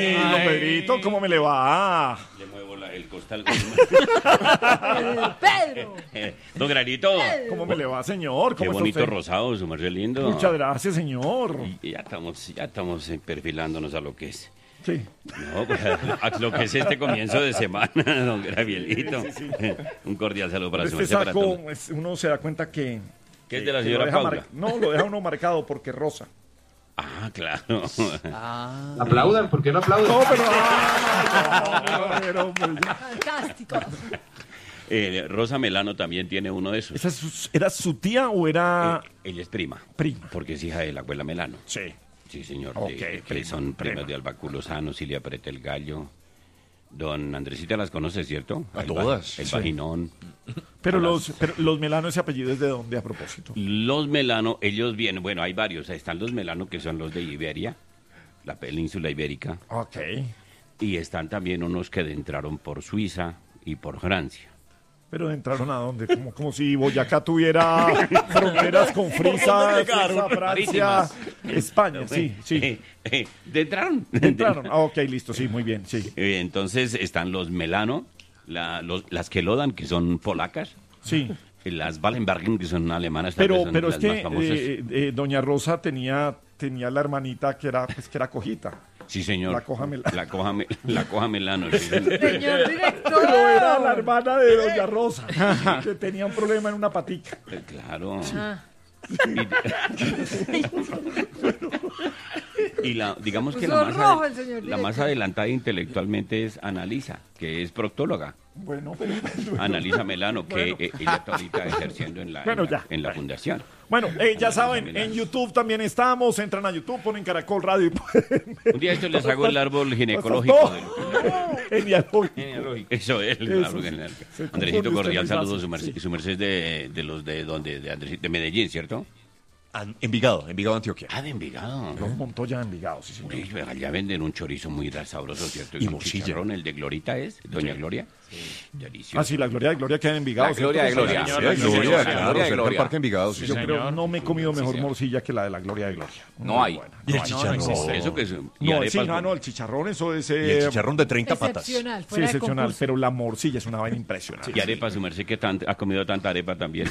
Don Pedrito, ¿cómo me le va? Le muevo el costal. Pedro. Don Granito. ¿Cómo me le va, señor? Qué ¿Cómo está bonito usted? rosado, su merced lindo. Muchas gracias, señor. Y ya estamos perfilándonos a lo que es. Sí. No, pues, a lo que es este comienzo de semana, don Gabrielito. Un cordial saludo para su Este merced, para todos. saco, uno se da cuenta que... ¿Qué es de la que señora lo deja Paula? No, lo deja uno marcado porque es rosa. Ah, claro. Aplaudan, ¿por qué no aplauden? No, pero... hombre, Fantástico. Rosa Melano también tiene uno de esos. ¿Era su tía o era...? Ella es prima. Prima. Porque es hija de la abuela Melano. Sí. Sí, señor. Ok, que prima, son primas prima. de Albaculo Sano, Silvia Preta el Gallo. Don Andresita las conoce, ¿cierto? A todas. El Sí. Vaginón. Pero los Melano, ese apellido es de dónde, a propósito. Los Melano, ellos vienen, bueno, hay varios. Están los Melano, que son los de Iberia, la península ibérica. Ok. Y están también unos que entraron por Suiza y por Francia. Pero entraron a dónde, como si Boyacá tuviera fronteras con Frisa, Francia, Marítimas. España, sí, sí. Entraron. Entraron. Ah, ok, listo, sí, muy bien, sí. Entonces están los Melano, las Kelodan, que son polacas. Sí. Las Wallenbergen, que son alemanas, tal vez Pero, son pero es las más que famosas. doña Rosa tenía la hermanita que era cojita. Sí, señor. La coja Melano. La coja Melano. Sí, señor. Señor director. Pero era la hermana de doña Rosa, que tenía un problema en una patica. Claro. Ah. Y digamos que Puso rojo el señor la más director. adelantada intelectualmente es Analisa, que es proctóloga. Bueno, Analisa Melano, que ella está ahorita ejerciendo en la, Bueno, en la- ya. en la fundación. bueno, ya Analisa saben, Melano. en YouTube también estamos. Entran a YouTube, ponen Caracol Radio y pueden ver. Un día esto les hago el árbol Todo. ginecológico. Genealógico. Eso es, el Eso árbol sí. genealógico. Se confunde Andresito, usted cordial muy saludo. fácil, Su merced, sí. su merced es de los de donde, de Medellín, ¿cierto? Envigado, Antioquia. Ah, de Envigado. Los montó ya en Envigado, sí, señor. Uy, allá venden un chorizo muy sabroso, ¿cierto? Y un morcilla. chicharrón, el de Glorita es, Doña Gloria. Delicioso. Ah, sí, la Gloria de Gloria queda en Envigado. La ¿cierto? Gloria de Sí, Gloria. señor. Sí, Sí, señor, Gloria, la claro, Gloria de cerca del Gloria. Parque Envigado. Sí, Yo señor. creo no me he comido mejor morcilla que la de la Gloria de Gloria. No Muy hay. buena. Y el No hay. chicharrón. Eso que es. y No, arepas sí, con- no, el chicharrón, eso es... Y el chicharrón de 30 patas. Excepcional. Sí, Fuera de excepcional, concurso. pero la morcilla es una vaina impresionante. Y arepa, su merced, que ha comido tanta arepa también.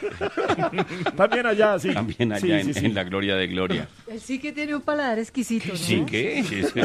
También allá, sí. También allá Sí, en, sí, sí. en la Gloria de Gloria. Él sí que tiene un paladar exquisito, ¿no? Sí, ¿qué? Sí, sí.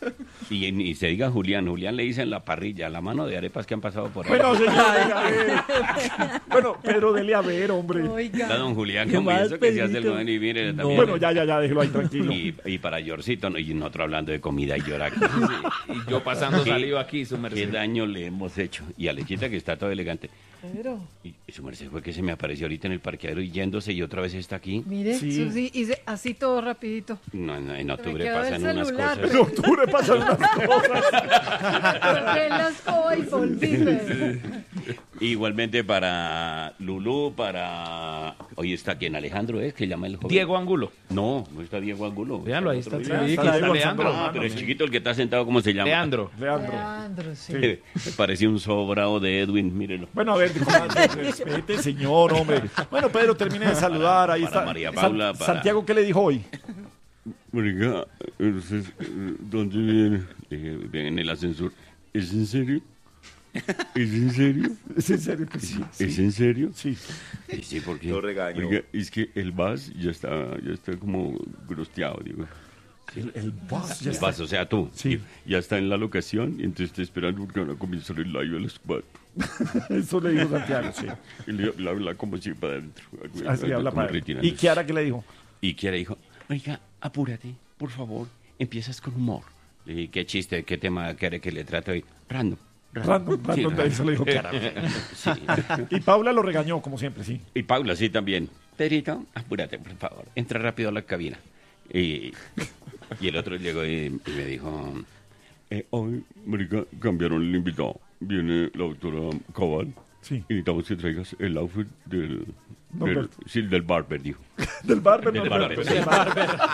Y se diga Julián. Julián le dicen la parrilla, la mano de arepas que han pasado por ahí. Bueno, señor, venga, a ver. Bueno, Pedro, dele a ver, hombre. Oiga. Está don Julián, Qué como mal, eso que se hace el Pedrito. joven y mire también. Bueno, ya, déjelo ahí tranquilo. Y para Yorcito, ¿no? Y nosotros hablando de comida y llorar. Y yo pasando saliva aquí, su ¿Qué merced. daño le hemos hecho? Y a Lechita, que está todo elegante. Pedro, Y su merced fue que se me apareció ahorita en el parqueadero y yéndose y otra vez está aquí. mire, Sí. eso sí, hice así todo rapidito. No, en Se me octubre quedó el pasan unas celular, cosas. En octubre pasan unas cosas. Coloqué en la escoba y volví, Pedro. Igualmente para Lulú, para... Hoy está quien Alejandro es, que llama el joven. Diego Angulo. No está Diego Angulo. Véanlo, ahí está. Otro Sí, día. aquí está está Diego Leandro. Ah, pero el chiquito, el que está sentado, ¿cómo se llama? Leandro. Leandro. Leandro, sí. Sí. Me parecía un sobrado de Edwin, mírenlo. Bueno, a ver, respete, señor, hombre. Bueno, Pedro, termine de saludar. Ahí Para está. María Paula, para- Santiago, ¿qué le dijo hoy? Oiga, entonces, ¿dónde viene? Dije, viene en el ascensor. ¿Es en serio? ¿Es en serio? ¿Es en serio que sí? ¿Es en serio? Sí. Sí, porque... Lo regañó. Oiga, es que el VAS ya está como grosteado, digo. El boss ya El está. VAS, o sea, tú. Sí. Ya está en la locación y entonces está esperando porque van a comenzar el live a las 4. Eso le dijo Santiago, sí. Y le habla como si para adentro. Así habla como para él. retirándose. ¿Y Kiara qué le dijo? Y Kiara dijo, oiga, apúrate, por favor, empiezas con humor. Le dije, ¿qué chiste, qué tema quiere que le trate hoy? Random. Random, Sí, eso le dijo Kiara. Sí. Y Paula lo regañó, como siempre, sí. Y Paula, sí, también. Pedrito, apúrate, por favor, entra rápido a la cabina. Y el otro llegó y me dijo, hoy, marica, cambiaron el invitado. Viene la doctora Cabal. Sí. Y necesitamos que traigas el outfit del Norberto. sí, del barber, dijo. Del barber, Del no, barber. del barber.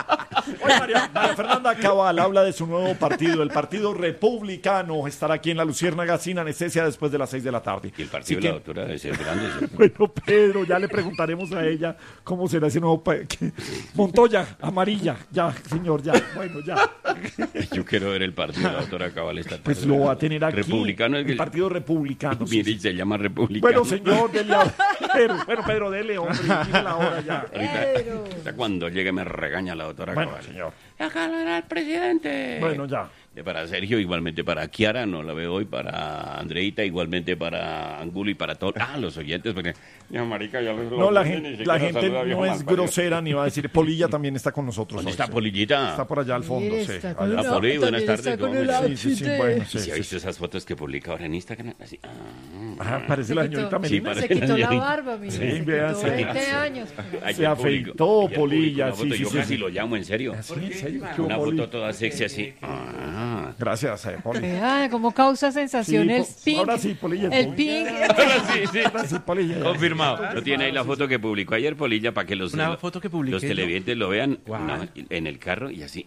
Oye, María Fernanda Cabal habla de su nuevo partido, el Partido Republicano. Estará aquí en La Luciérnaga sin anestesia después de las 6 de la tarde. Y el partido Así de la doctora debe ser grande. ¿Sí? Bueno, Pedro, ya le preguntaremos a ella cómo será ese nuevo... Montoya, amarilla, ya, señor, ya, bueno, ya. Yo quiero ver el partido de la doctora Cabal esta tarde. Pues lo va a tener aquí. Republicano es el Partido Republicano. Mire, Sí. se llama Republicano. Bueno, señor, dele Pedro, dele, hombre, dile la hora ya. Ahorita cuando llegue me regaña la doctora Bueno, Cabal. señor. Acá no era el presidente. Bueno, ya. Para Sergio, igualmente para Kiara, no la veo hoy, para Andreita, igualmente para Angulo y para todos. Los oyentes, porque ya marica, ya les No, la gente no es grosera ni va a decir. Polilla también está con nosotros. ¿Dónde hoy, está sí. Polillita? Está por allá al fondo, sí. Está con Allá. el Poli, buenas también tardes, está con ¿cómo el estás? Sí, sí, outfit bueno, ¿Y sí, si ha sí. visto esas fotos que publica ahora en Instagram? Así, Ajá, parece la señorita Se Melina. parece- Se quitó la señorita. barba, mire. Sí, Se vean, quitó sí. 20 años. Ayer Se afeitó, ayer publicó Polilla, una foto, sí, yo sí, casi sí. lo llamo en serio. ¿Sí? ¿En serio? ¿Qué Una hubo, Poli? foto toda sexy así. Gracias, Poli. Vea cómo causa sensación Sí, el pink. ahora sí, Polilla. El pink. Sí. Ahora sí, Polilla. ya. Confirmado. ¿No tiene ahí la foto que publicó ayer Polilla para que los, Una foto que publiqué los yo. televidentes lo vean Guau. no, en el carro y así?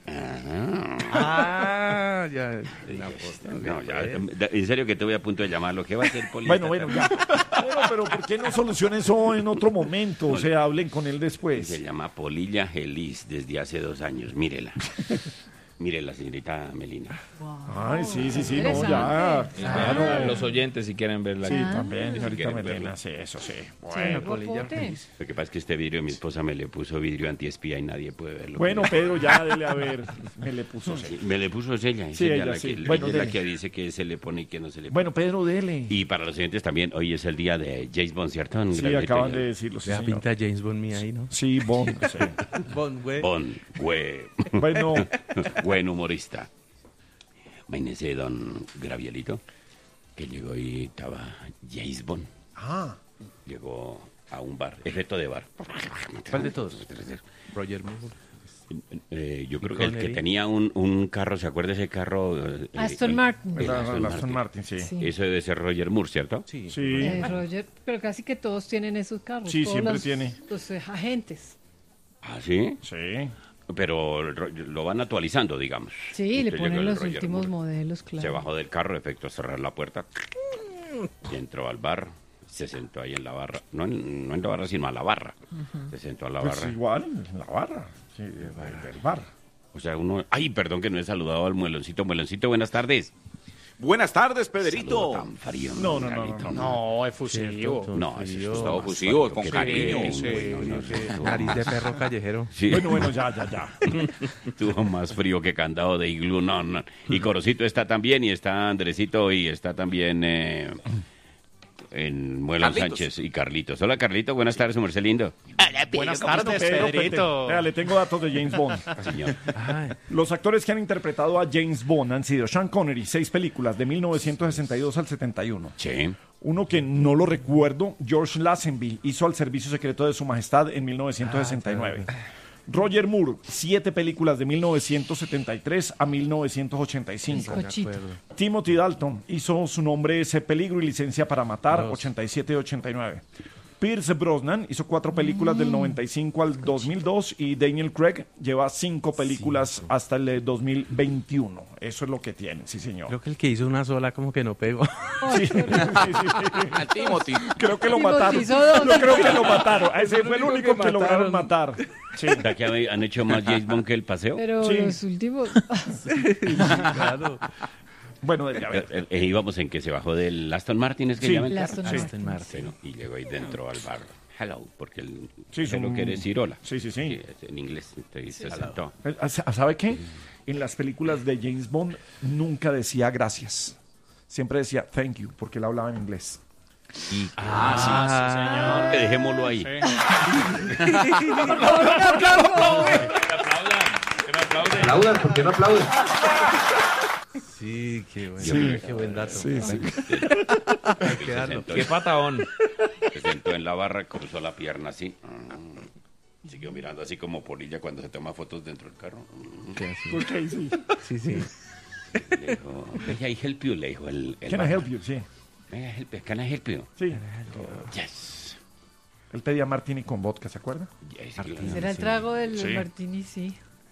Ya. No, ya, en serio que te voy a punto de llamarlo. ¿Qué va a hacer Polilla? Bueno, ya. Bueno, pero ¿por qué no solucionen eso en otro momento? O sea, hablen con él Se después. llama Polilla Gelis desde hace 2 años. Mírela. Mírela, señorita Melina. Ay, sí, no, Interesante. ya. Claro. Los oyentes, si quieren verla. Sí, también, señorita quieren Melina, verla. sí, eso sí. Bueno, Bueno, Lo que pasa es que este vidrio mi esposa me le puso vidrio antiespía y nadie puede verlo. bueno, Pedro, ya dele a ver. Me le puso. Sí, me le puso ella. Sí, ella ella la sí. que, Bueno, ella es la dele. que dice que se le pone y que no se le pone. Bueno, Pedro, dele. Y para los oyentes también, hoy es el día de James Bond, ¿cierto? En Sí, Gran acaban Bretaña. de decirlo, sí, La señor. pinta James Bond mía ahí, ¿no? Sí, Bond, sí. Bond, güey. Bond, Bueno, buen humorista. Imagínese don Gravielito, que llegó y estaba James Bond. Llegó a un bar, efecto de bar. ¿Cuál de todos? Roger Moore. Yo creo que el que Connery. tenía un carro, ¿se acuerda ese carro? Aston Martin. El la Aston Aston Martin, sí. Sí. Eso debe ser Roger Moore, ¿cierto? Sí. Sí. Roger, pero casi que todos tienen esos carros. Sí, todos siempre los- tiene. Los agentes. Ah, sí. Sí. Pero lo van actualizando, digamos. Sí, le Entonces llegó ponen el los Roger últimos Moore. modelos, claro. Se bajó del carro, efecto cerrar la puerta. Y entró al bar. Se sentó ahí en la barra. No en la barra, sino a la barra. Se sentó a la Pues barra. igual, en la barra. Sí, del bar. O sea, uno... Ay, perdón que no he saludado al mueloncito. Mueloncito, buenas tardes. Buenas tardes, Saludo Pedrito. tan frío, No, Carlito. No, es fusivo. No, ese es Todo fusivo, con Qué cariño. bueno, Nariz de perro callejero. Sí. Bueno, ya. Estuvo más frío que candado de iglú. No. Y Corocito está también, y está Andresito, y está también en Muelón Carlitos. Sánchez y Carlitos. Hola, Carlito, buenas tardes, su merced lindo. Buenas Bueno, tardes, Pedro, Pedrito. vea, le tengo datos de James Bond. Señor. Ay, Los actores que han interpretado a James Bond han sido Sean Connery, 6 películas, de 1962 al 71. Sí. Uno que no lo recuerdo, George Lazenby, hizo Al Servicio Secreto de Su Majestad en 1969. Roger Moore, 7 películas de 1973 a 1985. Cochito. Timothy Dalton hizo Su nombre es Peligro y Licencia para Matar, 87 y 89. Pierce Brosnan hizo 4 películas del 95 al 2002 y Daniel Craig lleva 5 películas hasta el 2021. Eso es lo que tiene, sí señor. creo que el que hizo una sola como que no pegó. Sí, sí. A Timothy. Creo que lo Timothy mataron. hizo 2. Yo creo que lo mataron. Ese fue el único único que que lograron mataron. matar. Sí. ¿Verdad que han hecho más James Bond que el paseo? Pero Sí. los últimos. Claro. Bueno, a ver. Íbamos en que se bajó del Aston Martin, es que Sí. llaman El el Aston carro. Martin. Bueno, y llegó ahí dentro al bar. Hello, porque él Sí, sé lo son- que decir hola. Sí. En inglés, entonces se sentó. ¿Sabe qué? En las películas de James Bond nunca decía gracias. Siempre decía thank you, porque él hablaba en inglés. Que dejémoslo ahí. Aplaudan, ¿por qué no aplauden? Sí, qué bueno. Sí. Qué buen dato. Sí. Hay que darlo. Sentó, Qué patadón. se sentó en la barra, cruzó la pierna así. Siguió mirando así como Polilla cuando se toma fotos dentro del carro. Ok, sí. Sí, sí. Le dijo, "May I help you?", le dijo el Can I barman. help you? Sí. Can I help you? Sí. Yes. Él pedía martini con vodka, ¿se acuerda? Yes, Será el trago del Sí. martini, sí.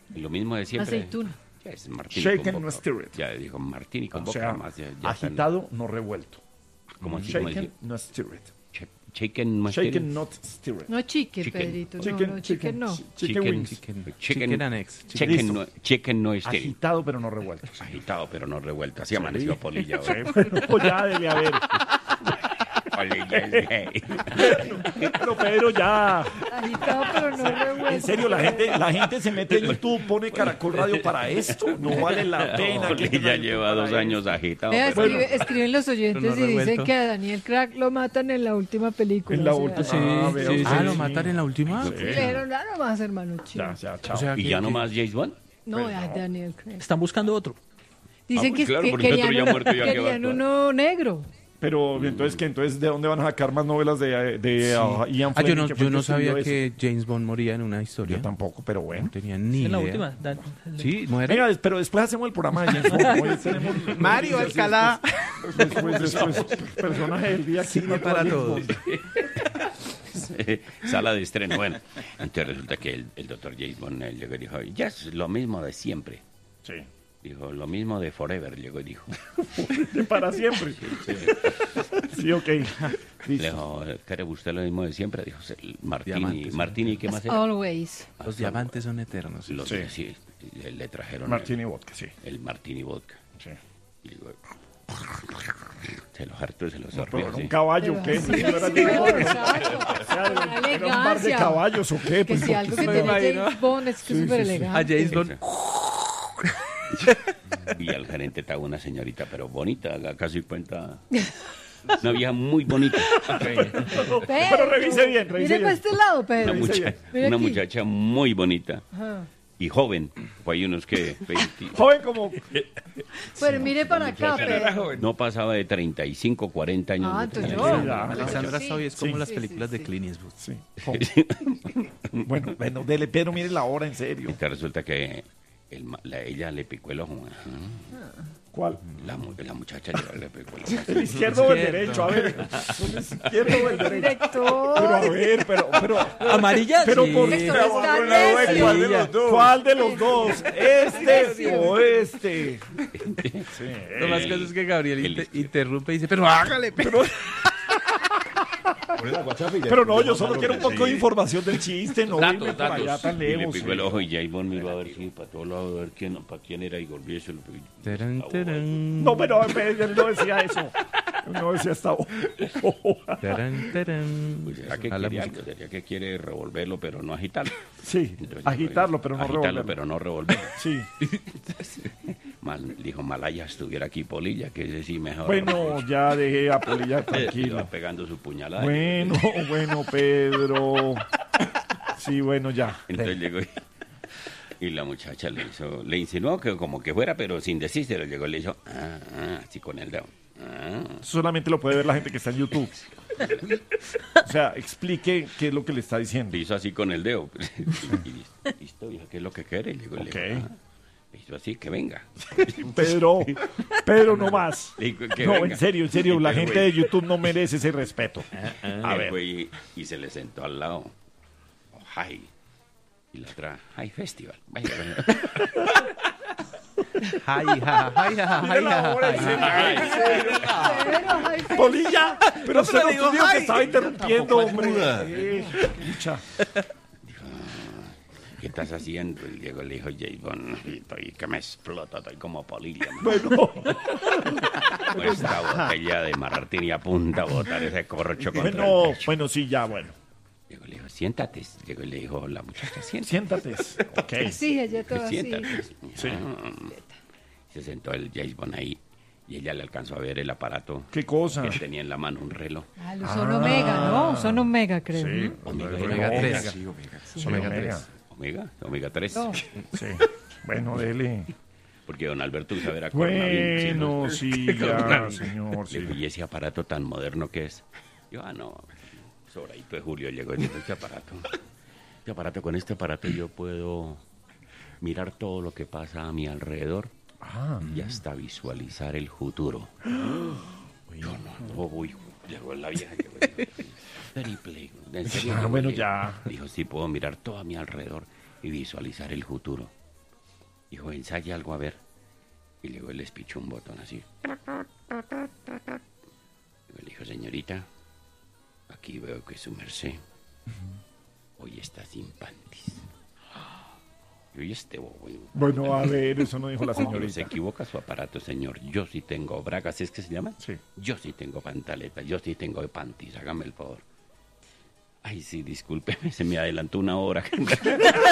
Lo mismo de siempre. Aceituna. Ya es Martini Shaken, con no boca. stirred. Ya dijo Martini con O boca. sea, Más, ya están- agitado, no revuelto. ¿Cómo así? Shaken, no stirred. Shaken, no Shaken, stirred. not stirred. No chicken, Chicken. Pedrito. Chicken, no, chicken no. Chicken wings. Chicken and eggs. Chicken no es stirred. Agitado, pero no revuelto. Agitado, pero no revuelto. Así amaneció Polilla. Sí, bueno, ya debe haber. Polilla es gay. Pero Pedro, ya. Agitado, pero no revuelto. En serio, la gente se mete en YouTube, pone Caracol Radio para esto. No vale la pena. que Polilla nadie lleva para 2 esto. años agitado. Vea, pero- escriben los oyentes Pero no y dicen revuelto. que a Daniel Crack lo matan en la última película. En la o sea, última. Sí, veo, sí, sí, ah, ¿lo sí. matan en la última? Pero nada más, hermano chico. Ya, chao. O sea, ¿Y ya no más James Bond? No, a Daniel Craig. Están buscando otro. Dicen pues que, claro, que porque el otro querían, ya muerto, ya que va a querían actuar. uno negro. Pero entonces, ¿de dónde van a sacar más novelas de Ian Ah, Fleming? que fue yo el no que escribió sabía eso? que James Bond moría en una historia. Yo tampoco, pero bueno. No tenía ni En la idea. última. Sí, muere. Venga, pero después hacemos el programa de James Bond. Hoy tenemos Mario Alcalá. Después, personaje del día. Cine ¿quién para mató a todos. James Bond? Sala de estreno. Bueno, entonces resulta que el doctor James Bond llegó y dijo, ya es lo mismo de siempre. Sí. Dijo, lo mismo de Forever, llegó y dijo. De para siempre. Sí, ok. Le Listo. dijo, ¿quiere usted lo mismo de siempre? Dijo, Martini. Diamantes. ¿Martini qué más era? Always. Los diamantes son eternos. Los- Sí. sí, le trajeron Martini Vodka, sí. el Martini Vodka. Sí. Y digo, se los hartó y se los Pero sorbió. era un ¿sí? caballo, ¿qué? Sí, ¿No era sí, James Bond? exacto. O sea, Una ¿era un bar de elegancia. caballos o qué? Que Pues, si porque algo que sí. tiene imagino. James Bond es que es súper A elegante. James Bond. Y al gerente estaba una señorita, pero bonita, haga casi cuenta. Una vieja muy bonita. Pero revise bien, revise Mire para bien. este lado, Pedro. Una, Mire una aquí. muchacha muy bonita Ajá. y joven. Pues hay unos que 20 Joven como... Pero mire para acá, Pedro. no pasaba de 35, 40 años. Ah, de entonces edad. yo. Ya, Alexandra Sí. Soy es como Sí. las Sí, películas sí, de sí. Clint Eastwood. Sí. Bueno, dele, Pedro, mire la hora, en serio. Entonces resulta que ella le picó el ojo. Ajá. ¿Cuál? La muchacha le picó el ojo. ¿El izquierdo o el derecho? A ver, ¿el izquierdo o el derecho? Director. Pero a ver, pero... Amarilla. Pero sí. por Está necio. ¿Cuál de los dos? ¿Este Necio. o este? Lo más caso es que Gabriel interrumpe y dice, pero hágale, pero... Pero no, yo solo quiero un poco de información del chiste, no Datos, irme para allá datos. tan Y le lejos. picó el ojo y James Bond miró a ver si para todos lados, a ver para quién era y volvió y se lo picó. Tarán, tarán. No, pero él no decía eso. Él no decía esta Tarán, tarán. Pues será que A la quiere música. algo, sería que quiere revolverlo, pero no agitarlo. Sí, Entonces, agitarlo, pero no agitarlo, revolverlo. pero no revolverlo. Sí. Dijo, Malaya estuviera aquí Polilla, que ese sí mejor. Bueno, ya dejé a Polilla Le iba tranquilo. pegando su puñalada. Bueno, Pedro. Sí, bueno, ya. Entonces llegó y la muchacha le insinuó que como que fuera, pero sin decírselo. Llegó y le hizo, así con el dedo. Solamente lo puede ver la gente que está en YouTube. O sea, explique qué es lo que le está diciendo. Le hizo así con el dedo. Y listo, hija, ¿qué es lo que quiere? Le dijo, Ok. le hizo así, que venga. Pedro, no más. Le dijo, que No, venga. en serio, la Entonces, gente de YouTube no merece ese respeto. A el ver. güey, y se le sentó al lado. Hi. Y la otra, Hi Festival. Vaya, Ay, ja, ay, ja, Mire ay, la ja, hora, ay, en ja. serio. Pedro, ay, Polilla, pero usted no digo, dijo que ay. estaba interrumpiendo, hombre. Escucha. ¿qué estás haciendo? Y Diego le dijo, James Bond, y estoy que me explota, estoy como Polilla. Bueno, Con esta botella de Martini a punta a botar ese corcho contra el pecho. bueno, sí, ya, bueno. Diego le dijo, siéntate. Diego le dijo, la muchacha, siéntate. Siéntate. Ok. sí, ella toda así. Siéntate. Sí. Se sentó el James Bond ahí y ella le alcanzó a ver el aparato ¿Qué cosa? que tenía en la mano, un reloj. Ah, son Omega, ¿no? Son Omega, creo. Sí, ¿no? Omega 3. Sí, Omega Omega 3. No. Sí. Bueno, dele. Porque don Alberto usa ver a coronavirus. Bueno, sí, ya, señor, Le dijo, sí. ¿y ese aparato tan moderno que es? Yo, no, sobradito de Julio llegó y dijo, este aparato, con este aparato yo puedo mirar todo lo que pasa a mi alrededor y hasta visualizar el futuro. Yo no, uy, llegó la vieja. Triple, en serio, Ah, llegó bueno, y ya. dijo, sí, puedo mirar todo a mi alrededor y visualizar el futuro. Dijo, ensaya algo a ver. Y luego él les pichó un botón así. Y le dijo, señorita, aquí veo que su merced hoy está sin panties. Y hoy este bobo. Bueno, a ver, eso no dijo la Se señorita. equivoca su aparato, señor. Yo sí tengo bragas, ¿es que se llama? Sí. Yo sí tengo pantaletas, yo sí tengo panties, hágame el favor. Ay, sí, discúlpeme, se me adelantó una hora.